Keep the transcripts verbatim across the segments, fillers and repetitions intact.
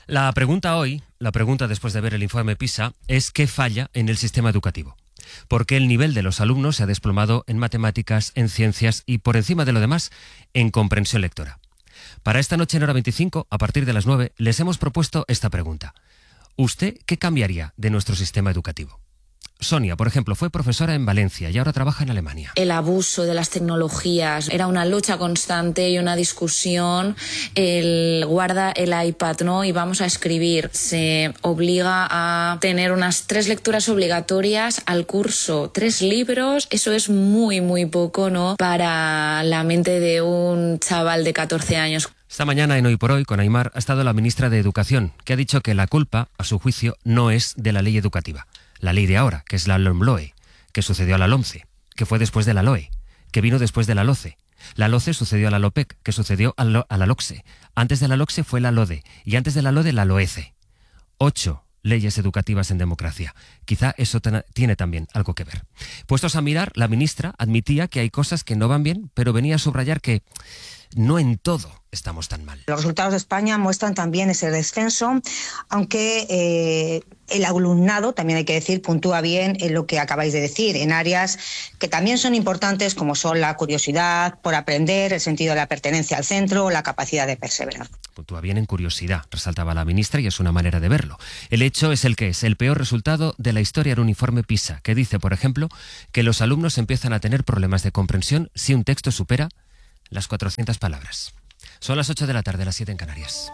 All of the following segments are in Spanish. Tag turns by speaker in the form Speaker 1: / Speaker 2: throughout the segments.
Speaker 1: La pregunta hoy, la pregunta después de ver el informe PISA, es ¿qué falla en el sistema educativo? ¿Por qué el nivel de los alumnos se ha desplomado en matemáticas, en ciencias y, por encima de lo demás, en comprensión lectora? Para esta noche en Hora veinticinco, a partir de las nueve, les hemos propuesto esta pregunta. ¿Usted qué cambiaría de nuestro sistema educativo? Sonia, por ejemplo, fue profesora en Valencia y ahora trabaja en Alemania.
Speaker 2: El abuso de las tecnologías era una lucha constante y una discusión. El guarda el iPad, ¿no? Y vamos a escribir. Se obliga a tener unas tres lecturas obligatorias al curso, tres libros. Eso es muy, muy poco, ¿no? Para la mente de un chaval de catorce años.
Speaker 1: Esta mañana en Hoy por Hoy con Aimar ha estado la ministra de Educación, que ha dicho que la culpa, a su juicio, no es de la ley educativa. La ley de ahora, que es la LOMLOE, que sucedió a la LOMCE, que fue después de la LOE, que vino después de la LOCE. La LOCE sucedió a la LOPEC, que sucedió a, lo, a la LOCSE. Antes de la LOCSE fue la LODE, y antes de la LODE la LOECE. Ocho leyes educativas en democracia. Quizá eso ten- tiene también algo que ver. Puestos a mirar, la ministra admitía que hay cosas que no van bien, pero venía a subrayar que no en todo estamos tan mal.
Speaker 3: Los resultados de España muestran también ese descenso, aunque eh, el alumnado, también hay que decir, puntúa bien en lo que acabáis de decir, en áreas que también son importantes, como son la curiosidad por aprender, el sentido de la pertenencia al centro o la capacidad de perseverar.
Speaker 1: Puntúa bien en curiosidad, resaltaba la ministra, y es una manera de verlo. El hecho es el que es, el peor resultado de la historia en un informe PISA, que dice, por ejemplo, que los alumnos empiezan a tener problemas de comprensión si un texto supera las cuatrocientas palabras. Son las ocho de la tarde, las siete en Canarias.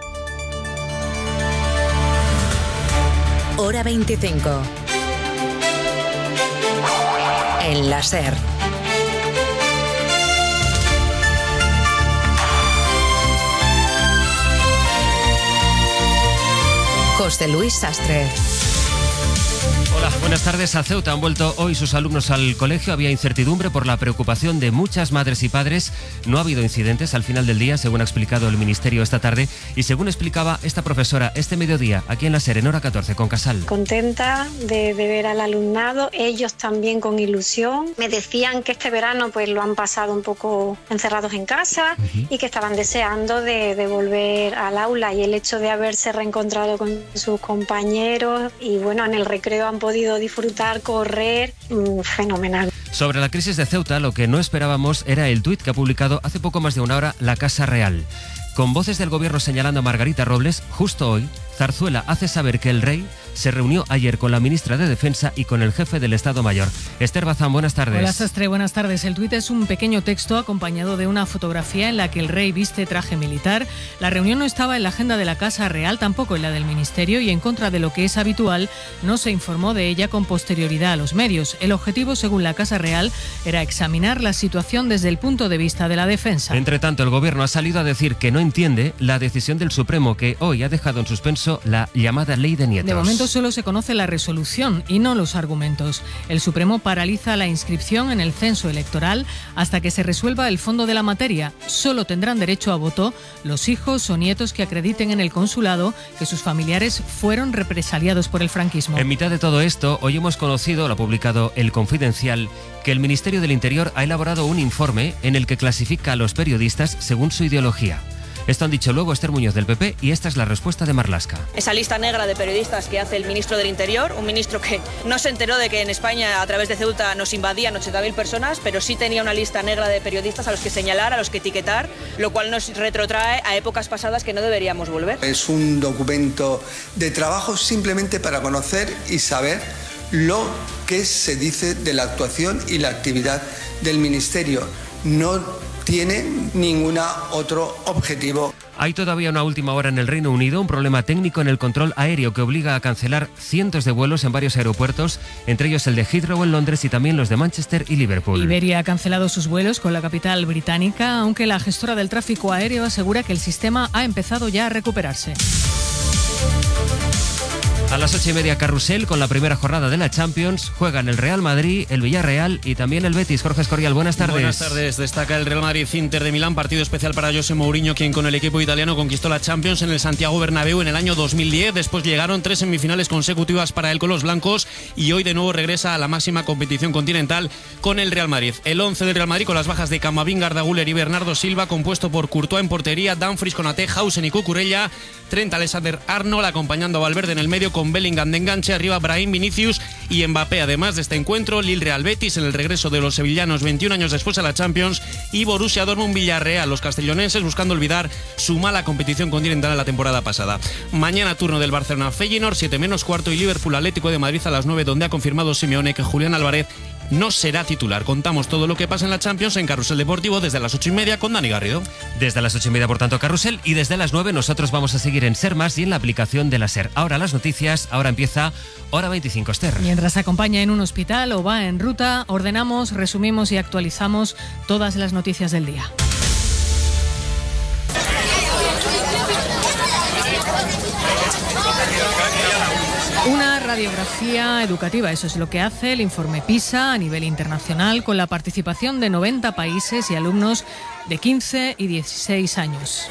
Speaker 4: Hora veinticinco. En la SER. José Luis Sastre.
Speaker 1: Hola, buenas tardes. A Ceuta han vuelto hoy sus alumnos al colegio. Había incertidumbre por la preocupación de muchas madres y padres. No ha habido incidentes al final del día, según ha explicado el Ministerio esta tarde. Y según explicaba esta profesora este mediodía, aquí en la SER, en Hora catorce, con Casal.
Speaker 5: Contenta de, de ver al alumnado, ellos también con ilusión. Me decían que este verano pues lo han pasado un poco encerrados en casa uh-huh. y que estaban deseando de, de volver al aula. Y el hecho de haberse reencontrado con sus compañeros y bueno, en el recreo han podido disfrutar, correr, mmm, fenomenal.
Speaker 1: Sobre la crisis de Ceuta, lo que no esperábamos era el tuit que ha publicado hace poco más de una hora la Casa Real. Con voces del gobierno señalando a Margarita Robles, justo hoy, Zarzuela hace saber que el rey se reunió ayer con la ministra de Defensa y con el jefe del Estado Mayor. Esther Bazán, buenas tardes.
Speaker 6: Hola, Sastre, buenas tardes. El tuit es un pequeño texto acompañado de una fotografía en la que el rey viste traje militar. La reunión no estaba en la agenda de la Casa Real, tampoco en la del Ministerio, y en contra de lo que es habitual, no se informó de ella con posterioridad a los medios. El objetivo, según la Casa Real, era examinar la situación desde el punto de vista de la defensa.
Speaker 1: Entre tanto, el gobierno ha salido a decir que no entiende la decisión del Supremo, que hoy ha dejado en suspenso la llamada ley de nietos.
Speaker 6: De momento solo se conoce la resolución y no los argumentos. El Supremo paraliza la inscripción en el censo electoral hasta que se resuelva el fondo de la materia. Solo tendrán derecho a voto los hijos o nietos que acrediten en el consulado que sus familiares fueron represaliados por el franquismo.
Speaker 1: En mitad de todo esto, hoy hemos conocido, lo ha publicado El Confidencial, que el Ministerio del Interior ha elaborado un informe en el que clasifica a los periodistas según su ideología. Esto han dicho luego Esther Muñoz del P P y esta es la respuesta de Marlaska.
Speaker 7: Esa lista negra de periodistas que hace el ministro del Interior, un ministro que no se enteró de que en España a través de Ceuta nos invadían ochenta mil personas, pero sí tenía una lista negra de periodistas a los que señalar, a los que etiquetar, lo cual nos retrotrae a épocas pasadas que no deberíamos volver.
Speaker 8: Es un documento de trabajo simplemente para conocer y saber lo que se dice de la actuación y la actividad del Ministerio. No tiene ningún otro objetivo.
Speaker 1: Hay todavía una última hora en el Reino Unido, un problema técnico en el control aéreo que obliga a cancelar cientos de vuelos en varios aeropuertos, entre ellos el de Heathrow en Londres y también los de Manchester y Liverpool.
Speaker 6: Iberia ha cancelado sus vuelos con la capital británica, aunque la gestora del tráfico aéreo asegura que el sistema ha empezado ya a recuperarse.
Speaker 1: A las ocho y media carrusel con la primera jornada de la Champions. Juegan el Real Madrid, el Villarreal y también el Betis. Jorge Escorial, buenas tardes.
Speaker 9: Buenas tardes. Destaca el Real Madrid-Inter de Milán, partido especial para José Mourinho, quien con el equipo italiano conquistó la Champions en el Santiago Bernabéu en el año dos mil diez. Después llegaron tres semifinales consecutivas para él con los blancos y hoy de nuevo regresa a la máxima competición continental con el Real Madrid. El once del Real Madrid con las bajas de Camavinga, Arda Güler y Bernardo Silva, compuesto por Courtois en portería, Dumfries, Konaté, Hausen y Cucurella, Trent Alexander-Arnold acompañando a Valverde en el medio con Bellingham de enganche, arriba Brahim, Vinicius y Mbappé. Además de este encuentro, Lille Real Betis en el regreso de los sevillanos veintiún años después a la Champions y Borussia Dortmund Villarreal, los castellonenses buscando olvidar su mala competición continental en la temporada pasada. Mañana turno del Barcelona Feyenoord, siete menos cuarto, y Liverpool Atlético de Madrid a las nueve, donde ha confirmado Simeone que Julián Álvarez no será titular. Contamos todo lo que pasa en la Champions en Carrusel Deportivo desde las ocho y media con Dani Garrido.
Speaker 1: Desde las ocho y media, por tanto, Carrusel, y desde las nueve nosotros vamos a seguir en Ser Más y en la aplicación de la Ser. Ahora las noticias, ahora empieza Hora veinticinco, Esther.
Speaker 6: Mientras acompaña en un hospital o va en ruta, ordenamos, resumimos y actualizamos todas las noticias del día. Una radiografía educativa, eso es lo que hace el informe PISA a nivel internacional, con la participación de noventa países y alumnos de quince y dieciséis años.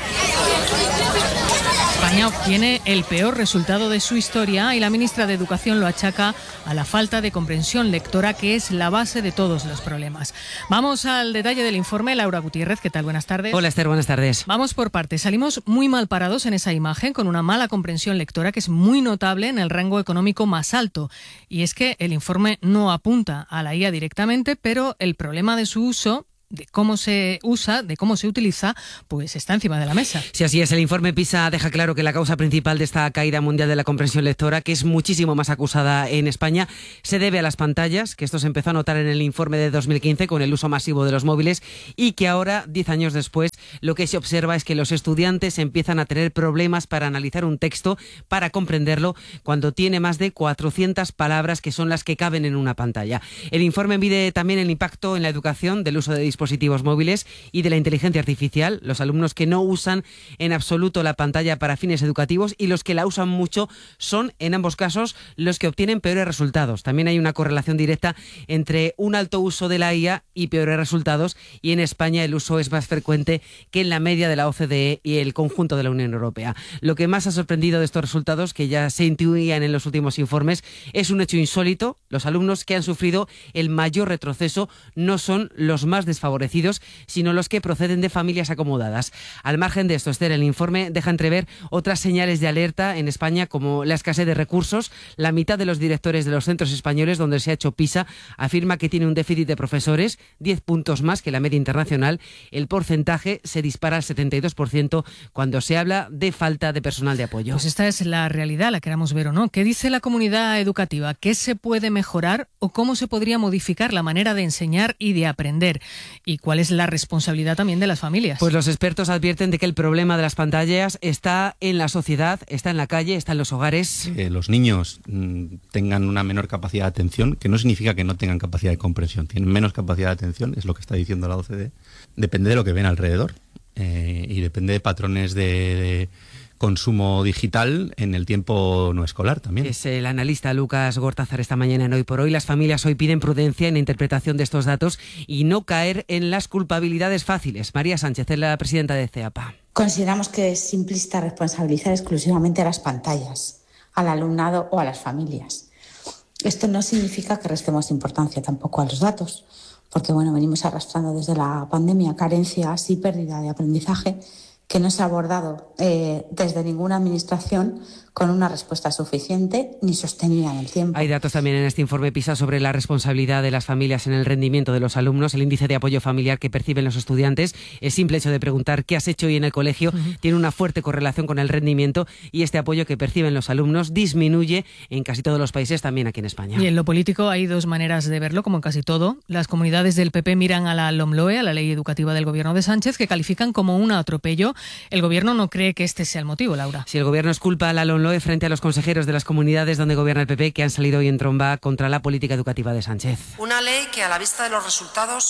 Speaker 6: España obtiene el peor resultado de su historia y la ministra de Educación lo achaca a la falta de comprensión lectora, que es la base de todos los problemas. Vamos al detalle del informe. Laura Gutiérrez, ¿qué tal? Buenas tardes.
Speaker 10: Hola, Esther, buenas tardes.
Speaker 6: Vamos por partes. Salimos muy mal parados en esa imagen, con una mala comprensión lectora que es muy notable en el rango económico más alto. Y es que el informe no apunta a la I A directamente, pero el problema de su uso, de cómo se usa, de cómo se utiliza, pues está encima de la mesa.
Speaker 10: Sí, así es. El informe PISA deja claro que la causa principal de esta caída mundial de la comprensión lectora, que es muchísimo más acusada en España, se debe a las pantallas, que esto se empezó a notar en el informe de dos mil quince con el uso masivo de los móviles, y que ahora, diez años después, lo que se observa es que los estudiantes empiezan a tener problemas para analizar un texto, para comprenderlo, cuando tiene más de cuatrocientas palabras, que son las que caben en una pantalla. El informe mide también el impacto en la educación del uso de dispositivos dispositivos móviles y de la inteligencia artificial, los alumnos que no usan en absoluto la pantalla para fines educativos y los que la usan mucho son, en ambos casos, los que obtienen peores resultados. También hay una correlación directa entre un alto uso de la I A y peores resultados, y en España el uso es más frecuente que en la media de la O C D E y el conjunto de la Unión Europea. Lo que más ha sorprendido de estos resultados, que ya se intuían en los últimos informes, es un hecho insólito. Los alumnos que han sufrido el mayor retroceso no son los más desfavorecidos, sino los que proceden de familias acomodadas. Al margen de esto, Esther, el informe deja entrever otras señales de alerta en España, como la escasez de recursos. La mitad de los directores de los centros españoles donde se ha hecho PISA afirma que tiene un déficit de profesores, diez puntos más que la media internacional. El porcentaje se dispara al setenta y dos por ciento cuando se habla de falta de personal de apoyo.
Speaker 6: Pues esta es la realidad, la queramos ver o no. ¿Qué dice la comunidad educativa? ¿Qué se puede mejorar o cómo se podría modificar la manera de enseñar y de aprender? ¿Y cuál es la responsabilidad también de las familias?
Speaker 10: Pues los expertos advierten de que el problema de las pantallas está en la sociedad, está en la calle, está en los hogares.
Speaker 11: Que los niños mmm, tengan una menor capacidad de atención, que no significa que no tengan capacidad de comprensión, tienen menos capacidad de atención, es lo que está diciendo la O C D E. Depende de lo que ven alrededor eh, y depende de patrones de... de consumo digital en el tiempo no escolar también.
Speaker 10: Es el analista Lucas Gortázar esta mañana en Hoy por Hoy. Las familias hoy piden prudencia en la interpretación de estos datos y no caer en las culpabilidades fáciles. María Sánchez es la presidenta de CEAPA.
Speaker 12: Consideramos que es simplista responsabilizar exclusivamente a las pantallas, al alumnado o a las familias. Esto no significa que restemos importancia tampoco a los datos, porque bueno, venimos arrastrando desde la pandemia carencias y pérdida de aprendizaje que no se ha abordado eh, desde ninguna administración con una respuesta suficiente ni sostenida en el tiempo.
Speaker 10: Hay datos también en este informe PISA sobre la responsabilidad de las familias en el rendimiento de los alumnos. El índice de apoyo familiar que perciben los estudiantes, el simple hecho de preguntar qué has hecho hoy en el colegio, uh-huh. tiene una fuerte correlación con el rendimiento, y este apoyo que perciben los alumnos disminuye en casi todos los países, también aquí en España.
Speaker 6: Y en lo político hay dos maneras de verlo, como en casi todo. Las comunidades del P P miran a la LOMLOE, a la ley educativa del gobierno de Sánchez, que califican como un atropello. El gobierno no cree que este sea el motivo, Laura.
Speaker 10: Si el gobierno es culpa a la LOMLOE frente a los consejeros de las comunidades donde gobierna el P P, que han salido hoy en tromba contra la política educativa de Sánchez.
Speaker 13: Una ley que, a la vista de los resultados,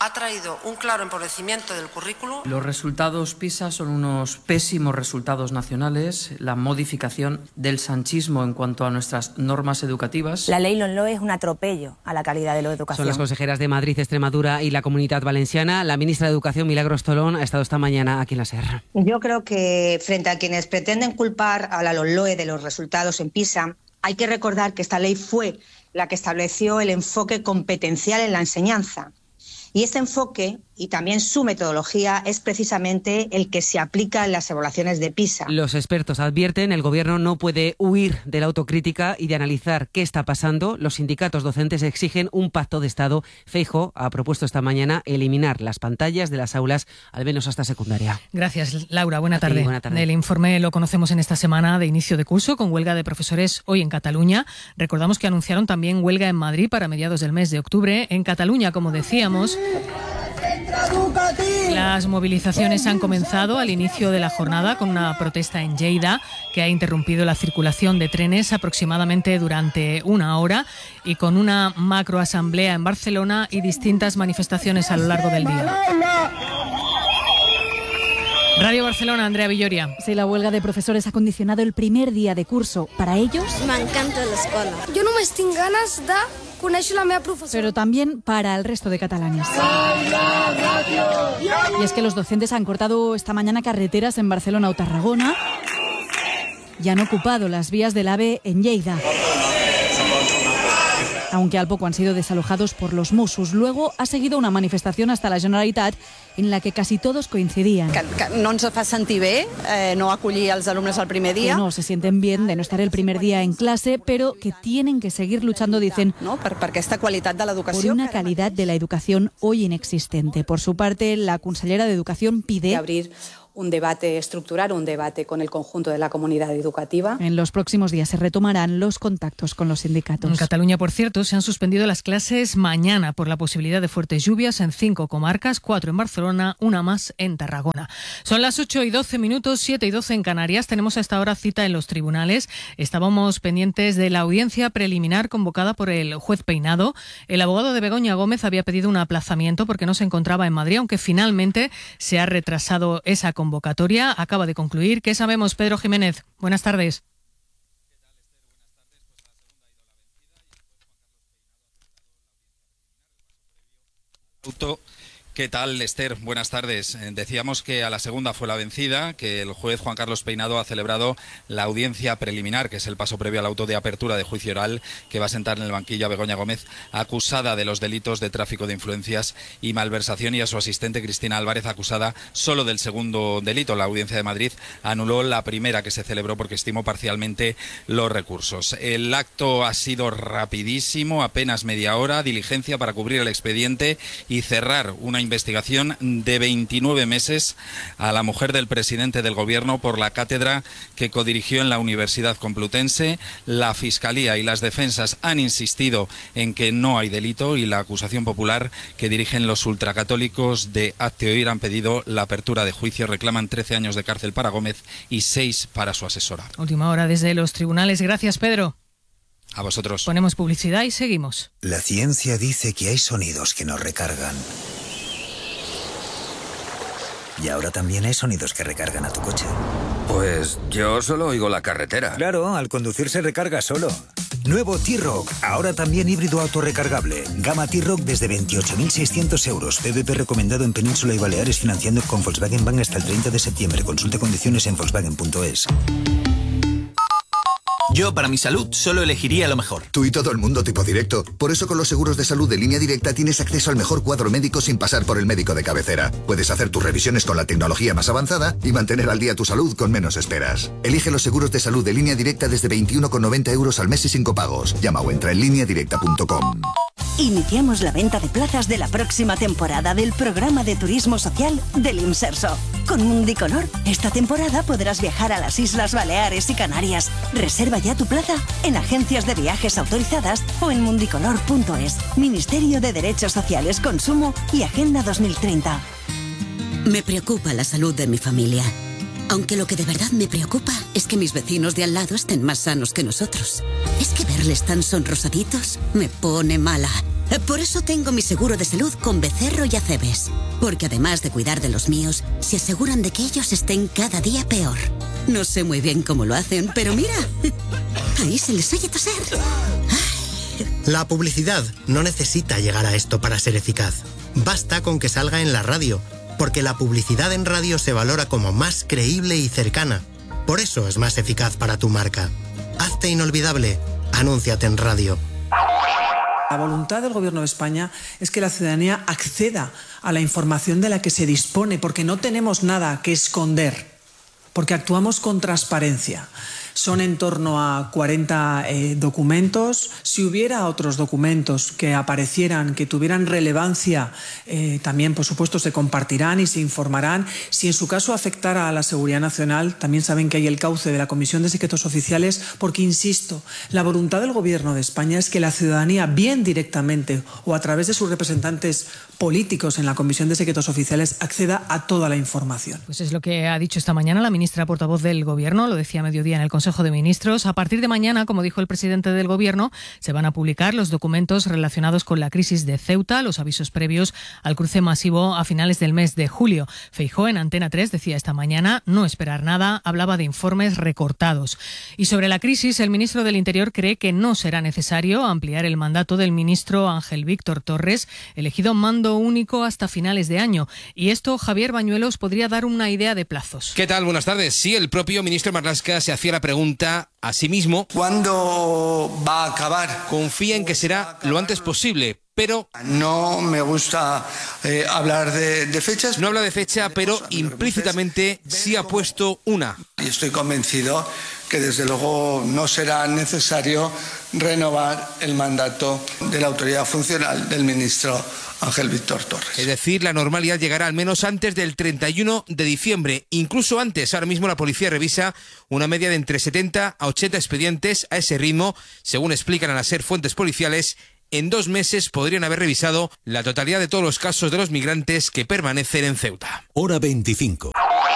Speaker 13: ha traído un claro empobrecimiento del currículum.
Speaker 14: Los resultados PISA son unos pésimos resultados nacionales, la modificación del sanchismo en cuanto a nuestras normas educativas.
Speaker 15: La ley LOMLOE es un atropello a la calidad de la educación.
Speaker 10: Son las consejeras de Madrid, Extremadura y la Comunidad Valenciana. La ministra de Educación, Milagros Tolón, ha estado esta mañana aquí en la SER.
Speaker 3: Yo creo que frente a quienes pretenden culpar a la LOMLOE de los resultados en PISA, hay que recordar que esta ley fue la que estableció el enfoque competencial en la enseñanza. Y este enfoque y también su metodología es precisamente el que se aplica en las evaluaciones de PISA.
Speaker 10: Los expertos advierten, el Gobierno no puede huir de la autocrítica y de analizar qué está pasando. Los sindicatos docentes exigen un pacto de Estado. Feijóo ha propuesto esta mañana eliminar las pantallas de las aulas, al menos hasta secundaria.
Speaker 6: Gracias, Laura. Buena
Speaker 10: ti,
Speaker 6: tarde.
Speaker 10: buena tarde.
Speaker 6: El informe lo conocemos en esta semana de inicio de curso, con huelga de profesores hoy en Cataluña. Recordamos que anunciaron también huelga en Madrid para mediados del mes de octubre. En Cataluña, como decíamos, las movilizaciones han comenzado al inicio de la jornada con una protesta en Lleida que ha interrumpido la circulación de trenes aproximadamente durante una hora y con una macroasamblea en Barcelona y distintas manifestaciones a lo largo del día. Radio Barcelona, Andrea Villoria.
Speaker 16: Sí, la huelga de profesores ha condicionado el primer día de curso. Para ellos...
Speaker 17: M'encanta l'escola. Jo només tinc ganes de conèixer la meva professora.
Speaker 16: Pero también para el resto de catalanes. Y es que los docentes han cortado esta mañana carreteras en Barcelona o Tarragona y han ocupado las vías del AVE en Lleida. Aunque al poco han sido desalojados por los Mossos. Luego ha seguido una manifestación hasta la Generalitat en la que casi todos coincidían.
Speaker 18: Que, que no ens fa sentir bé eh, no acollir als alumnes el primer día.
Speaker 16: Que no se sienten bien de no estar el primer día en clase, pero que tienen que seguir luchando, dicen,
Speaker 18: no, per, per aquesta qualitat de l'educació.
Speaker 16: Por una calidad de la educación hoy inexistente. Por su parte, la consellera de Educación pide
Speaker 19: abrir un debate, estructurar un debate con el conjunto de la comunidad educativa.
Speaker 16: En los próximos días se retomarán los contactos con los sindicatos.
Speaker 6: En Cataluña, por cierto, se han suspendido las clases mañana por la posibilidad de fuertes lluvias en cinco comarcas, cuatro en Barcelona, una más en Tarragona. Son las ocho y doce minutos, siete y doce en Canarias. Tenemos a esta hora cita en los tribunales. Estábamos pendientes de la audiencia preliminar convocada por el juez Peinado. El abogado de Begoña Gómez había pedido un aplazamiento porque no se encontraba en Madrid, aunque finalmente se ha retrasado esa convocatoria. Acaba de concluir. ¿Qué sabemos, Pedro Jiménez? Buenas tardes.
Speaker 20: ¿Qué tal, Esther? Buenas tardes. Decíamos que a la segunda fue la vencida, que el juez Juan Carlos Peinado ha celebrado la audiencia preliminar, que es el paso previo al auto de apertura de juicio oral, que va a sentar en el banquillo a Begoña Gómez, acusada de los delitos de tráfico de influencias y malversación, y a su asistente Cristina Álvarez, acusada solo del segundo delito. La Audiencia de Madrid anuló la primera, que se celebró porque estimó parcialmente los recursos. El acto ha sido rapidísimo, apenas media hora, diligencia para cubrir el expediente y cerrar una investigación de veintinueve meses a la mujer del presidente del gobierno por la cátedra que codirigió en la Universidad Complutense. La Fiscalía y las defensas han insistido en que no hay delito, y la acusación popular que dirigen los ultracatólicos de Hazte Oír han pedido la apertura de juicio. Reclaman trece años de cárcel para Gómez y seis para su asesora.
Speaker 6: Última hora desde los tribunales. Gracias, Pedro.
Speaker 20: A vosotros.
Speaker 6: Ponemos publicidad y seguimos.
Speaker 21: La ciencia dice que hay sonidos que nos recargan. Y ahora también hay sonidos que recargan a tu coche.
Speaker 22: Pues yo solo oigo la carretera.
Speaker 21: Claro, al conducir se recarga solo. Nuevo T-Roc, ahora también híbrido autorrecargable. Gama T-Roc desde veintiocho mil seiscientos euros. P V P recomendado en Península y Baleares, financiando con Volkswagen Bank hasta el treinta de septiembre. Consulte condiciones en volkswagen punto es.
Speaker 23: Yo, para mi salud, solo elegiría lo mejor.
Speaker 24: Tú y todo el mundo tipo directo. Por eso con los seguros de salud de Línea Directa tienes acceso al mejor cuadro médico sin pasar por el médico de cabecera. Puedes hacer tus revisiones con la tecnología más avanzada y mantener al día tu salud con menos esperas. Elige los seguros de salud de Línea Directa desde veintiuno con noventa euros al mes y sin copagos. Llama o entra en línea directa punto com.
Speaker 25: Iniciamos la venta de plazas de la próxima temporada del programa de turismo social del Imserso. Con Mundicolor, esta temporada podrás viajar a las Islas Baleares y Canarias. Reserva ya tu plaza en agencias de viajes autorizadas o en mundicolor punto es. Ministerio de Derechos Sociales, Consumo y Agenda dos mil treinta.
Speaker 26: Me preocupa la salud de mi familia. Aunque lo que de verdad me preocupa es que mis vecinos de al lado estén más sanos que nosotros. Es que verles tan sonrosaditos me pone mala. Por eso tengo mi seguro de salud con Becerro y Acebes. Porque además de cuidar de los míos, se aseguran de que ellos estén cada día peor. No sé muy bien cómo lo hacen, pero mira, ahí se les oye toser.
Speaker 2: La publicidad no necesita llegar a esto para ser eficaz. Basta con que salga en la radio, porque la publicidad en radio se valora como más creíble y cercana. Por eso es más eficaz para tu marca. Hazte inolvidable. Anúnciate en radio.
Speaker 4: La voluntad del Gobierno de España es que la ciudadanía acceda a la información de la que se dispone, porque no tenemos nada que esconder, porque actuamos con transparencia. Son en torno a cuarenta eh, documentos. Si hubiera otros documentos que aparecieran, que tuvieran relevancia, eh, también, por supuesto, se compartirán y se informarán. Si en su caso afectara a la seguridad nacional, también saben que hay el cauce de la Comisión de Secretos Oficiales, porque, insisto, la voluntad del Gobierno de España es que la ciudadanía, bien directamente o a través de sus representantes políticos en la Comisión de Secretos Oficiales, acceda a toda la información.
Speaker 6: Pues es lo que ha dicho esta mañana la ministra portavoz del Gobierno, lo decía a mediodía en el Consejo de Ministros. A partir de mañana, como dijo el presidente del Gobierno, se van a publicar los documentos relacionados con la crisis de Ceuta, los avisos previos al cruce masivo a finales del mes de julio. Feijóo en Antena tres decía esta mañana no esperar nada, hablaba de informes recortados. Y sobre la crisis, el ministro del Interior cree que no será necesario ampliar el mandato del ministro Ángel Víctor Torres, elegido mando único hasta finales de año. Y esto, Javier Bañuelos, podría dar una idea de plazos.
Speaker 5: ¿Qué tal? Buenas tardes. Sí, el propio ministro Marlaska se hacía la pregunta a sí mismo.
Speaker 7: ¿Cuándo va a acabar?
Speaker 5: Confía en que será lo antes posible, pero...
Speaker 7: No me gusta eh, hablar de, de fechas.
Speaker 5: No habla de fecha, pero implícitamente sí ha puesto una.
Speaker 7: Y estoy convencido que desde luego no será necesario renovar el mandato de la autoridad funcional del ministro Ángel Víctor Torres.
Speaker 5: Es decir, la normalidad llegará al menos antes del treinta y uno de diciembre, incluso antes. Ahora mismo la policía revisa una media de entre setenta a ochenta expedientes. A ese ritmo, según explican a la SER fuentes policiales, en dos meses podrían haber revisado la totalidad de todos los casos de los migrantes que permanecen en Ceuta.
Speaker 21: Hora veinticinco.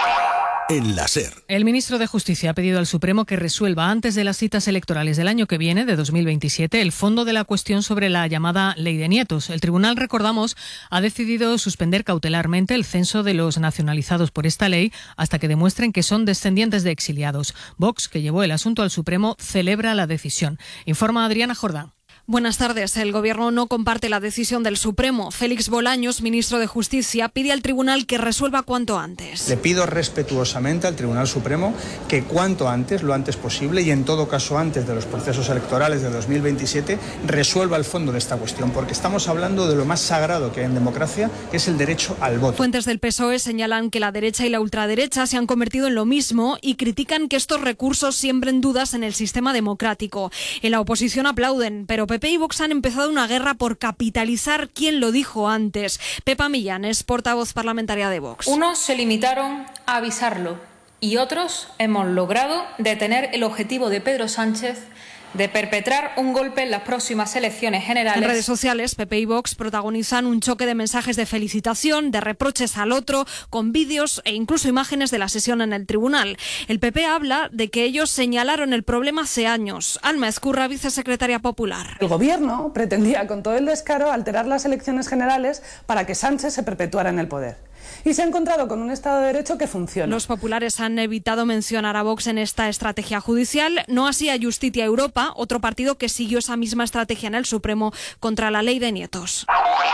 Speaker 21: En la SER.
Speaker 6: El ministro de Justicia ha pedido al Supremo que resuelva antes de las citas electorales del año que viene, de dos mil veintisiete, el fondo de la cuestión sobre la llamada Ley de Nietos. El tribunal, recordamos, ha decidido suspender cautelarmente el censo de los nacionalizados por esta ley hasta que demuestren que son descendientes de exiliados. Vox, que llevó el asunto al Supremo, celebra la decisión. Informa Adriana Jordán.
Speaker 8: Buenas tardes. El Gobierno no comparte la decisión del Supremo. Félix Bolaños, ministro de Justicia, pide al tribunal que resuelva cuanto antes.
Speaker 9: Le pido respetuosamente al Tribunal Supremo que cuanto antes, lo antes posible y en todo caso antes de los procesos electorales de dos mil veintisiete, resuelva el fondo de esta cuestión, porque estamos hablando de lo más sagrado que hay en democracia, que es el derecho al voto.
Speaker 8: Fuentes del P S O E señalan que la derecha y la ultraderecha se han convertido en lo mismo y critican que estos recursos siembren dudas en el sistema democrático. En la oposición aplauden, pero P P y Vox han empezado una guerra por capitalizar quién lo dijo antes. Pepa Millán es portavoz parlamentaria de Vox.
Speaker 27: Unos se limitaron a avisarlo y otros hemos logrado detener el objetivo de Pedro Sánchez de perpetrar un golpe en las próximas elecciones generales.
Speaker 8: En redes sociales, P P y Vox protagonizan un choque de mensajes de felicitación, de reproches al otro, con vídeos e incluso imágenes de la sesión en el tribunal. El P P habla de que ellos señalaron el problema hace años. Alma Ezcurra, vicesecretaria popular.
Speaker 28: El Gobierno pretendía con todo el descaro alterar las elecciones generales para que Sánchez se perpetuara en el poder. Y se ha encontrado con un Estado de Derecho que funciona.
Speaker 8: Los populares han evitado mencionar a Vox en esta estrategia judicial, no así a Justicia Europa, otro partido que siguió esa misma estrategia en el Supremo contra la Ley de Nietos.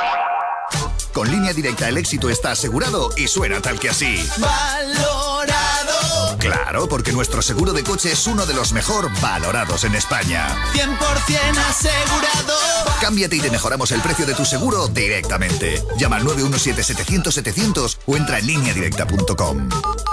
Speaker 24: Con Línea Directa el éxito está asegurado y suena tal que así.
Speaker 29: ¡Valorado!
Speaker 24: Claro, porque nuestro seguro de coche es uno de los mejor valorados en España.
Speaker 29: cien por ciento asegurado.
Speaker 24: Cámbiate y te mejoramos el precio de tu seguro directamente. Llama al nueve uno siete, setecientos, setecientos o entra en línea directa punto com.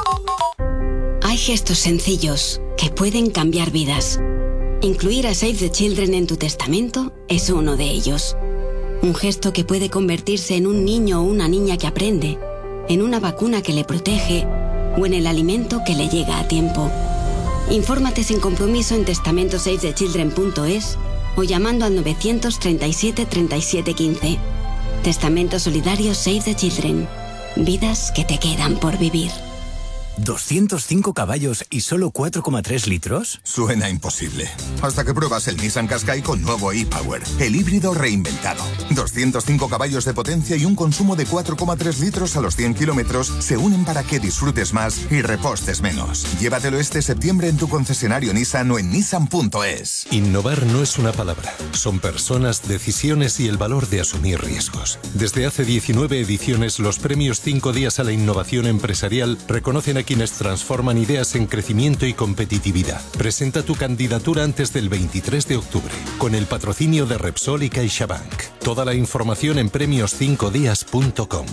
Speaker 26: Hay gestos sencillos que pueden cambiar vidas. Incluir a Save the Children en tu testamento es uno de ellos. Un gesto que puede convertirse en un niño o una niña que aprende, en una vacuna que le protege o en el alimento que le llega a tiempo. Infórmate sin compromiso en testamento save the children punto es o llamando al novecientos treinta y siete, treinta y siete, quince. Testamento solidario Save the Children. Vidas que te quedan por vivir.
Speaker 21: ¿doscientos cinco caballos y solo cuatro coma tres litros?
Speaker 1: Suena imposible. Hasta que pruebas el Nissan Qashqai con nuevo e-Power, el híbrido reinventado. doscientos cinco caballos de potencia y un consumo de cuatro coma tres litros a los cien kilómetros se unen para que disfrutes más y repostes menos. Llévatelo este septiembre en tu concesionario Nissan o en nissan punto es.
Speaker 3: Innovar no es una palabra. Son personas, decisiones y el valor de asumir riesgos. Desde hace diecinueve ediciones, los premios cinco días a la innovación empresarial reconocen a quienes transforman ideas en crecimiento y competitividad. Presenta tu candidatura antes del veintitrés de octubre, con el patrocinio de Repsol y CaixaBank. Toda la información en premios cinco días punto com.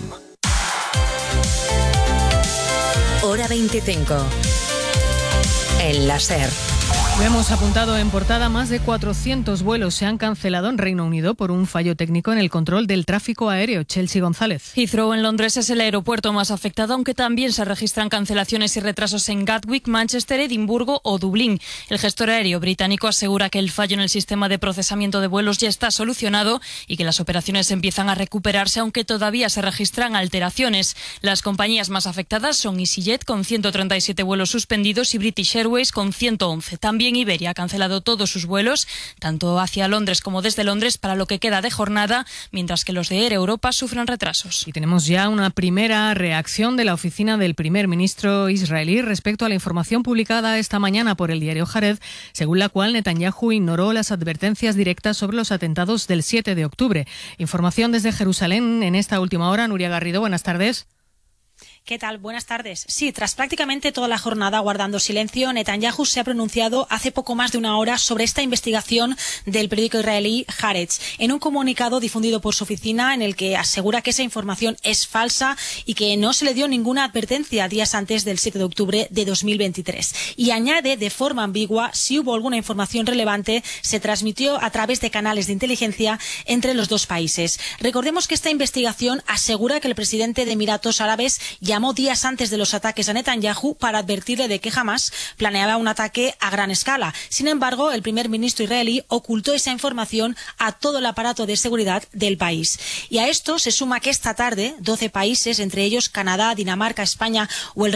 Speaker 10: Hora veinticinco. El láser.
Speaker 6: Lo hemos apuntado en portada, más de cuatrocientos vuelos se han cancelado en Reino Unido por un fallo técnico en el control del tráfico aéreo. Chelsea González.
Speaker 11: Heathrow en Londres es el aeropuerto más afectado, aunque también se registran cancelaciones y retrasos en Gatwick, Manchester, Edimburgo o Dublín. El gestor aéreo británico asegura que el fallo en el sistema de procesamiento de vuelos ya está solucionado y que las operaciones empiezan a recuperarse, aunque todavía se registran alteraciones. Las compañías más afectadas son EasyJet con ciento treinta y siete vuelos suspendidos y British Airways con ciento once. También Iberia ha cancelado todos sus vuelos, tanto hacia Londres como desde Londres, para lo que queda de jornada, mientras que los de Air Europa sufren retrasos.
Speaker 6: Y tenemos ya una primera reacción de la oficina del primer ministro israelí respecto a la información publicada esta mañana por el diario Haaretz, según la cual Netanyahu ignoró las advertencias directas sobre los atentados del siete de octubre. Información desde Jerusalén en esta última hora. Nuria Garrido, buenas tardes.
Speaker 12: ¿Qué tal? Buenas tardes. Sí, tras prácticamente toda la jornada guardando silencio, Netanyahu se ha pronunciado hace poco más de una hora sobre esta investigación del periódico israelí Haaretz, en un comunicado difundido por su oficina en el que asegura que esa información es falsa y que no se le dio ninguna advertencia días antes del siete de octubre de dos mil veintitrés. Y añade de forma ambigua si hubo alguna información relevante se transmitió a través de canales de inteligencia entre los dos países. Recordemos que esta investigación asegura que el presidente de Emiratos Árabes ya llamó días antes de los ataques a Netanyahu para advertirle de que jamás planeaba un ataque a gran escala. Sin embargo, el primer ministro israelí ocultó esa información a todo el aparato de seguridad del país. Y a esto se suma que esta tarde doce países, entre ellos Canadá, Dinamarca, España o el